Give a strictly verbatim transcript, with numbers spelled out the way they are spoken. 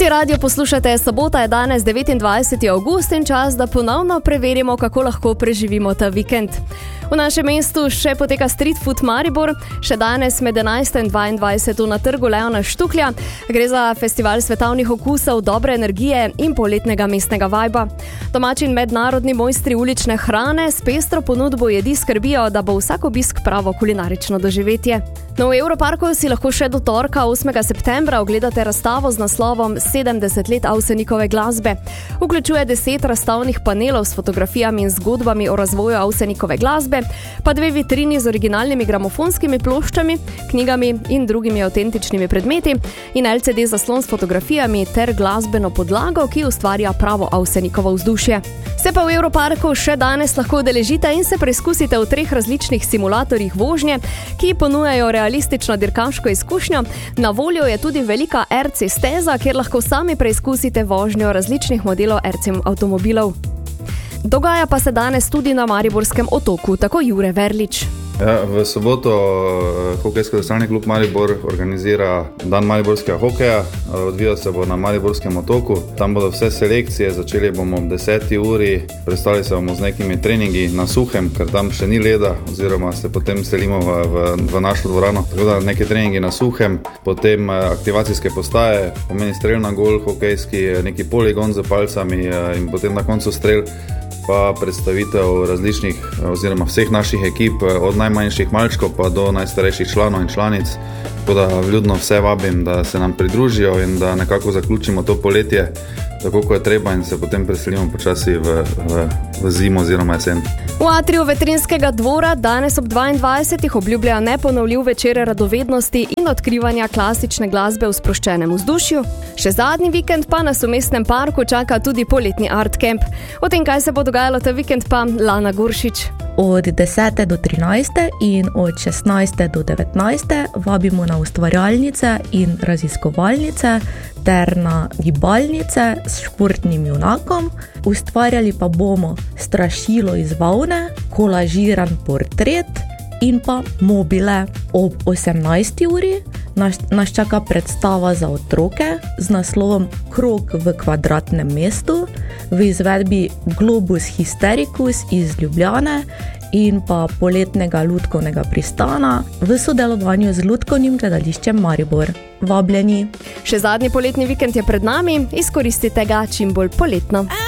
Peti radio poslušate, sobota je danes devetindvajseti avgust in čas, da ponovno preverimo, kako lahko preživimo ta vikend. V našem mestu še poteka Street Food Maribor, še danes med enajsto in dvaindvajseto na trgu Leona Štuklja. Gre za festival svetovnih okusov, dobre energije in poletnega mestnega vajba. Domači in mednarodni mojstri ulične hrane s pestro ponudbo jedi skrbijo, da bo vsak obisk pravo kulinarično doživetje. No, v Europarku si lahko še do torka osmega septembra ogledate razstavo z naslovom sedemdeset let Avsenikove glasbe. Vključuje deset razstavnih panelov s fotografijami in zgodbami o razvoju Avsenikove glasbe, pa dve vitrini z originalnimi gramofonskimi ploščami, knjigami in drugimi avtentičnimi predmeti in el ce de zaslon s fotografijami ter glasbeno podlago, ki ustvarja pravo Avsenikovo vzdušje. Se pa v Europarku še danes lahko udeležite in se preizkusite v treh različnih simulatorjih vožnje, ki ponujajo realistično dirkaško izkušnjo. Na voljo je tudi velika er ce steza, kjer lahko sami preizkusite vožnjo različnih modelov er ce avtomobilov. Dogaja pa se danes tudi na Mariborskem otoku, tako Jure Verlič. Ja, v soboto Hokejsko-drsalni klub Maribor organizira dan mariborskega hokeja. Odvija se bo na Mariborskem otoku. Tam bodo vse selekcije, začeli bomo ob deseti uri, prestali se bomo z nekimi treningi na suhem, ker tam še ni leda, oziroma se potem selimo v, v, v našo dvorano. Tako da neki treningi na suhem, potem aktivacijske postaje, pomeni strel na gol hokejski, neki poligon z palcami in potem na koncu strel, pa predstavitev različnih oziroma vseh naših ekip, od najmanjših malčkov pa do najstarejših članov in članic. Tako da vljudno vse vabim, da se nam pridružijo in da nekako zaključimo to poletje tako, ko je treba in se potem preselimo počasi v, v, v zimo oziroma jesen. V atriju Vetrinskega dvora danes ob dvaindvajsetih obljubljajo neponovljiv večer radovednosti in odkrivanja klasične glasbe v sproščenem vzdušju. Še zadnji vikend pa nas v mestnem parku čaka tudi poletni art camp. O tem, kaj se bo dogajalo ta vikend, pa Lana Guršič. Od desete do trinajste in od šestnajste do devetnajste vabimo na ustvarjalnice in raziskovalnice ter na gibalnice s športnim junakom. Ustvarjali pa bomo strašilo iz volne, kolažiran portret in pa mobile. Ob osemnajsti uri nas, nas čaka predstava za otroke z naslovom Krog v kvadratnem mestu v izvedbi Globus Hystericus iz Ljubljane in pa poletnega lutkovnega pristana v sodelovanju z Lutkovnim gledališčem Maribor. Vabljeni! Še zadnji poletni vikend je pred nami, izkoristite ga čim bolj poletno.